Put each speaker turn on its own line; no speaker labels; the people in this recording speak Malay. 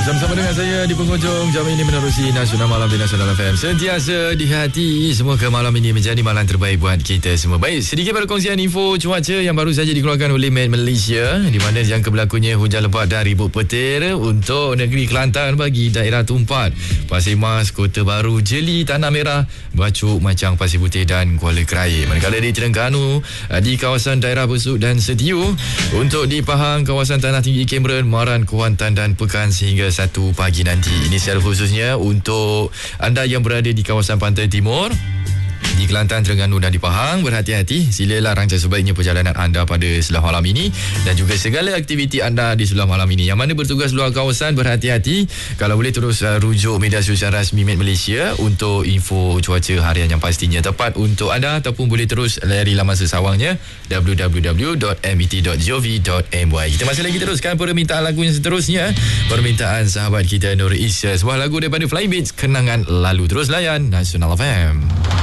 Bersama-sama dengan saya di penghujung jam ini menerusi Nasional Malam di Nasional FM. Sentiasa di hati. Semoga malam ini menjadi malam terbaik buat kita semua. Baik, sedikit perkongsian info cuaca yang baru saja dikeluarkan oleh Met Malaysia, di mana jangka berlakunya hujan lebat dan ribut petir untuk negeri Kelantan bagi daerah Tumpat, Pasir Mas, Kota Baru, Jeli, Tanah Merah, Bacuk, Macang, Pasir Putih dan Kuala Krai. Manakala di Terengganu, di kawasan daerah Besut dan Setiu, untuk di Pahang, kawasan Tanah Tinggi Cameron, Maran, Kuantan dan Pekan sehingga 1 pagi nanti. Ini secara khususnya untuk anda yang berada di kawasan Pantai Timur, di Kelantan, Terengganu dan di Pahang. Berhati-hati, silalah rancang sebaiknya perjalanan anda pada sebelah malam ini dan juga segala aktiviti anda di sebelah malam ini. Yang mana bertugas luar kawasan, berhati-hati. Kalau boleh terus rujuk media sosial rasmi Met Malaysia untuk info cuaca harian yang pastinya tepat untuk anda, ataupun boleh terus layari laman sesawangnya www.met.gov.my. Kita masih lagi teruskan permintaan lagu yang seterusnya, permintaan sahabat kita Nur Isya, sebuah lagu daripada Flybeats, Kenangan Lalu. Terus layan Nasional FM.